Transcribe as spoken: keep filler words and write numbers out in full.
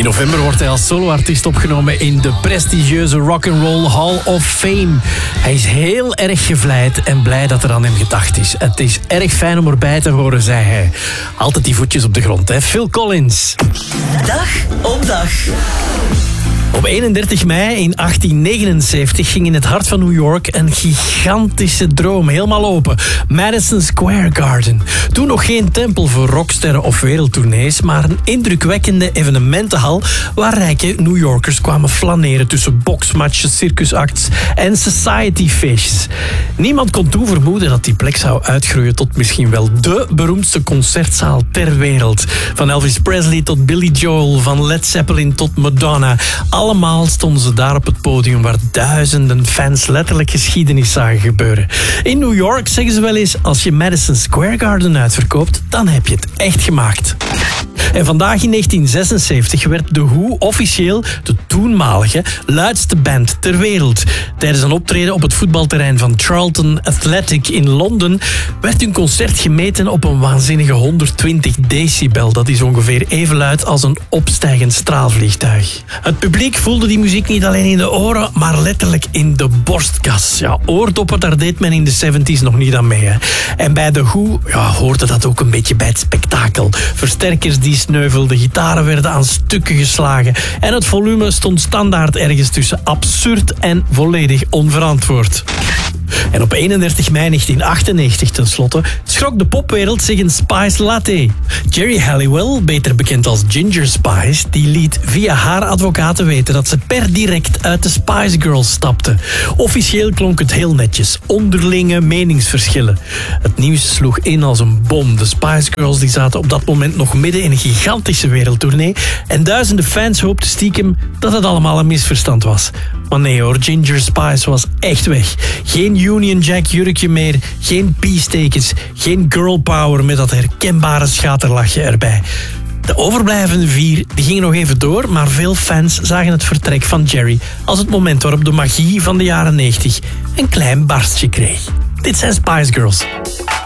november wordt hij als soloartiest opgenomen in de prestigieuze Rock'n'Roll Hall of Fame. Hij is heel erg gevleid en blij dat er aan hem gedacht is. Het is erg fijn om erbij te horen, zei hij. Altijd die voetjes op de grond, hè. Phil Collins. Dag op dag. Op eenendertig mei in achttien negenenzeventig ging in het hart van New York een gigantische droom helemaal open. Madison Square Garden. Toen nog geen tempel voor rocksterren of wereldtournees, maar een indrukwekkende evenementenhal waar rijke New Yorkers kwamen flaneren tussen boksmatches, circusacts en societyfeestjes. Niemand kon toen vermoeden dat die plek zou uitgroeien tot misschien wel de beroemdste concertzaal ter wereld. Van Elvis Presley tot Billy Joel, van Led Zeppelin tot Madonna. Allemaal stonden ze daar op het podium waar duizenden fans letterlijk geschiedenis zagen gebeuren. In New York zeggen ze wel eens, als je Madison Square Garden uitverkoopt, dan heb je het echt gemaakt. En vandaag in negentien zesenzeventig werd The Who officieel de toenmalige luidste band ter wereld. Tijdens een optreden op het voetbalterrein van Charlton Athletic in Londen werd hun concert gemeten op een waanzinnige honderdtwintig decibel. Dat is ongeveer even luid als een opstijgend straalvliegtuig. Het publiek voelde die muziek niet alleen in de oren, maar letterlijk in de borstkas. Ja, oordoppen, daar deed men in de zeventig nog niet aan mee. Hè. En bij The Who ja, hoorde dat ook een beetje bij het spektakel. Versterkers die sneuvelden, gitaren werden aan stukken geslagen en het volume stond standaard ergens tussen absurd en volledig onverantwoord. En op eenendertig mei negentien achtennegentig tenslotte schrok de popwereld zich een Spice Latte. Jerry Halliwell, beter bekend als Ginger Spice, die liet via haar advocaten weten dat ze per direct uit de Spice Girls stapte. Officieel klonk het heel netjes, onderlinge meningsverschillen. Het nieuws sloeg in als een bom. De Spice Girls die zaten op dat moment nog midden in een gigantische wereldtournee en duizenden fans hoopten stiekem dat het allemaal een misverstand was. Maar nee hoor, Ginger Spice was echt weg. Geen Union Jack jurkje meer, geen peacetekens, geen girl power met dat herkenbare schaterlachje erbij. De overblijvende vier die gingen nog even door, maar veel fans zagen het vertrek van Jerry als het moment waarop de magie van de jaren negentig een klein barstje kreeg. Dit zijn Spice Girls.